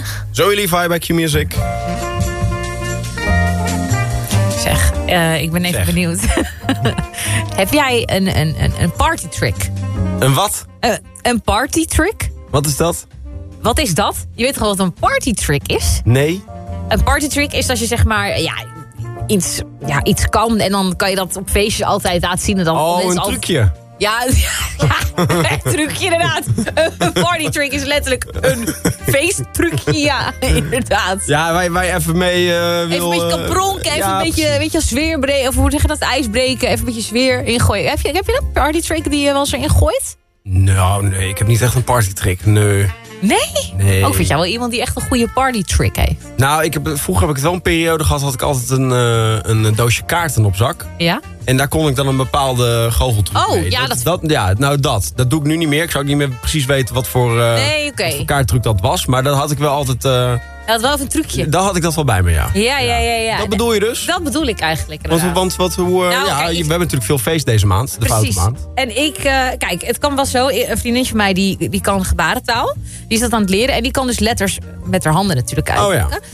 Goedemiddag. Zoe Levi bij Q-Music. Zeg, ik ben even benieuwd. Heb jij een party trick? Een wat? Een party trick? Wat is dat? Wat is dat? Je weet toch wat een party trick is? Nee. Een party trick is als je zeg maar iets kan en dan kan je dat op feestjes altijd laten zien. En dan Oh, een trucje. Ja, een trucje inderdaad. Een party trick is letterlijk een feesttrucje, ja, inderdaad. Ja, wij even mee Even een beetje kan pronken, even een beetje sfeer breken. Of hoe zeg je dat, ijs breken, even een beetje sfeer ingooien. Heb je dat party trick die je wel eens erin gooit? Nou, nee, ik heb niet echt een partytrick, nee. Nee? Ook vind jij wel iemand die echt een goede party trick heeft? Nou, vroeger heb ik het wel een periode gehad, had ik altijd een doosje kaarten op zak. Ja? En daar kon ik dan een bepaalde goocheltruc mee. Ja, dat doe ik nu niet meer. Ik zou ook niet meer precies weten wat voor kaarttruc dat was. Maar dat had ik wel altijd... Je had wel even een trucje. Dan had ik dat wel bij me, ja. Ja. Dat bedoel je dus? Dat bedoel ik eigenlijk. We hebben natuurlijk veel feest deze maand. De foute maand. En kijk, het kan wel zo. Een vriendinnetje van mij die kan gebarentaal. Die is dat aan het leren. En die kan dus letters met haar handen natuurlijk uitdrukken. Oh ja.